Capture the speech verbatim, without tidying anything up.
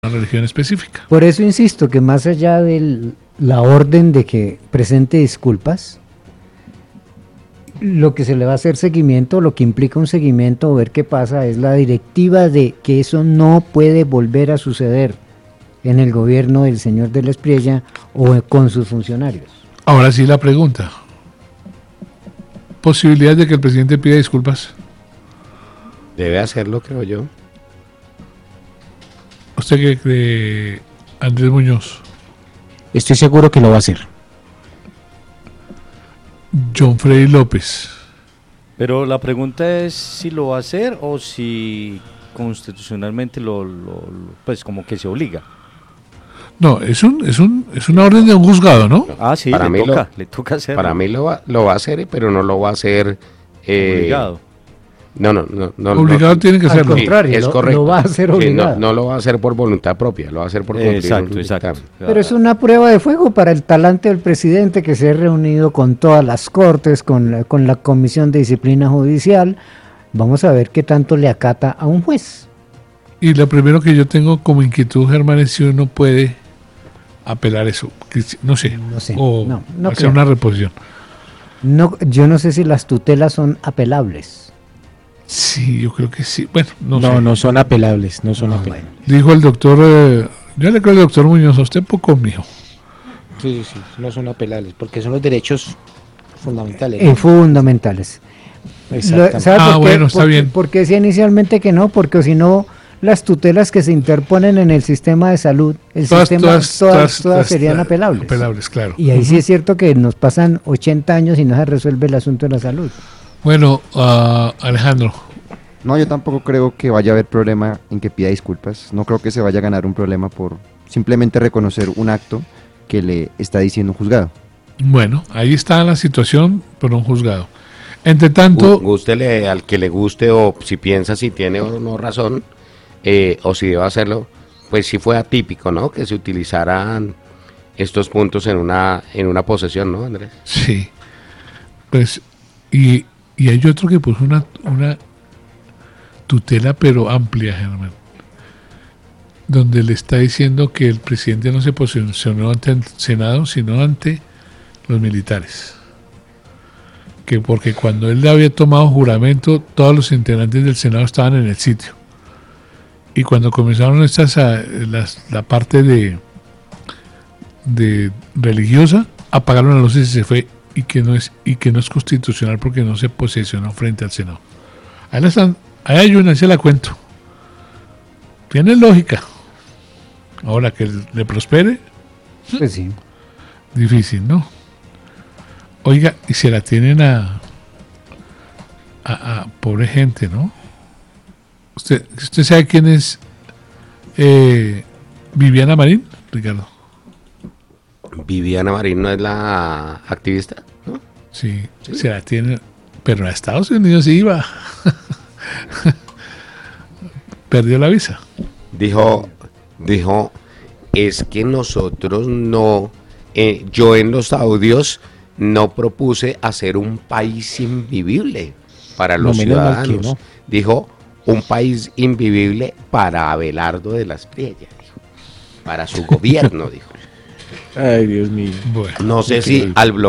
una religión específica. Por eso insisto que más allá de la orden de que presente disculpas, lo que se le va a hacer seguimiento, lo que implica un seguimiento o ver qué pasa, es la directiva de que eso no puede volver a suceder en el gobierno del señor de la Espriella o con sus funcionarios. Ahora sí la pregunta. ¿Posibilidad de que el presidente pida disculpas? Debe hacerlo, creo yo. ¿Usted qué cree, Andrés Muñoz? Estoy seguro que lo va a hacer. John Freddy López. Pero la pregunta es si lo va a hacer o si constitucionalmente lo, lo, lo pues como que se obliga. No, es un es un es una orden de un juzgado, ¿no? Ah, sí, para le mí toca, lo, le toca hacerlo. Para mí lo va, lo va a hacer, pero no lo va a hacer eh, obligado. No, no, no, no. Obligado no, tiene que ser. Al contrario, es lo, correcto. lo va a hacer Sí, obligado. no, no lo va a hacer por voluntad propia, lo va a hacer por cumplir Exacto, un exacto. dictamen. Pero es una prueba de fuego para el talante del presidente, que se ha reunido con todas las cortes, con la, con la Comisión de Disciplina Judicial. Vamos a ver qué tanto le acata a un juez. Y lo primero que yo tengo como inquietud, Germán, es si uno puede apelar eso. No sé. No sé, O no, no hacer creo. una reposición. No, yo no sé si las tutelas son apelables. Sí, yo creo que sí. Bueno, no, No, sé. no son apelables, no son Ah, apelables. Dijo el doctor, eh, yo le creo al doctor Muñoz, a usted poco mío. Sí, sí, sí, no son apelables, porque son los derechos fundamentales. Eh, fundamentales. Exactamente. Lo- ¿sabe Ah, por qué? bueno, está Porque- bien. Porque decía inicialmente que no, porque si no, las tutelas que se interponen en el sistema de salud, el Todas, sistema, todas, todas, todas, todas serían todas, apelables. Apelables, claro. Y ahí sí es cierto que nos pasan ochenta años y no se resuelve el asunto de la salud. Bueno, uh, Alejandro. No, yo tampoco creo que vaya a haber problema en que pida disculpas. No creo que se vaya a ganar un problema por simplemente reconocer un acto que le está diciendo un juzgado. Bueno, ahí está la situación por un juzgado. Entre tanto, Gu- Gústele al que le guste o si piensa si tiene o no razón eh, o si debe hacerlo, pues sí fue atípico, ¿no? Que se utilizaran estos puntos en una en una posesión, ¿no, Andrés? sí. Pues, y, y hay otro que puso una, una tutela, pero amplia, Germán, donde le está diciendo que el presidente no se posicionó ante el Senado, sino ante los militares. Que porque cuando él había tomado juramento, todos los integrantes del Senado estaban en el sitio. Y cuando comenzaron estas a- las, la parte de, de religiosa, apagaron las luces y se fue, y que no es y que no es constitucional porque no se posicionó frente al Senado. Ahí la están, ahí hay una, se la cuento. Tiene lógica. Ahora que le prospere, Pues sí. difícil, ¿no? Oiga, y se la tienen a, a, a pobre gente, ¿no? ¿Usted, usted sabe quién es eh, Viviana Marín, Ricardo? Viviana Marín no es la activista, ¿no? Sí, se la tienen, pero a Estados Unidos iba. Perdió la visa. Dijo, dijo, es que nosotros no, eh, yo en los audios no propuse hacer un país invivible para los No, menos mal que ciudadanos. no. Dijo, un país invivible para Abelardo de la Espriella, dijo. Para su gobierno, dijo. Ay, Dios mío. Bueno. No sé si al bloqueo